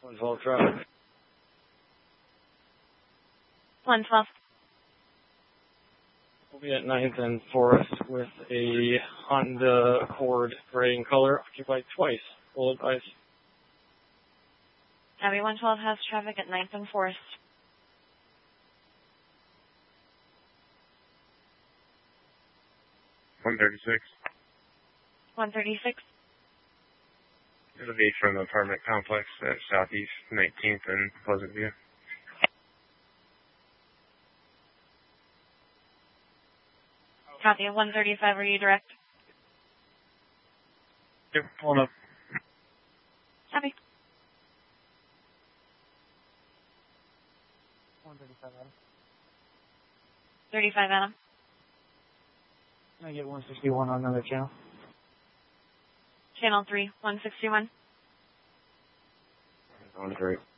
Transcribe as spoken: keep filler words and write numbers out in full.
one twelve traffic. one twelve. We'll be at ninth and Forest with a Honda Accord gray in color, occupied twice. Full advice. Abbey one twelve has traffic at ninth and Forest. one thirty-six. one thirty-six. It'll be from the apartment complex at Southeast nineteenth and Pleasant View. Copy. one thirty-five, are you direct? Yep, pulling up. Copy. one thirty-five, Adam. thirty-five, Adam. Can I get one sixty-one on another channel? Channel three, one sixty-one. On great.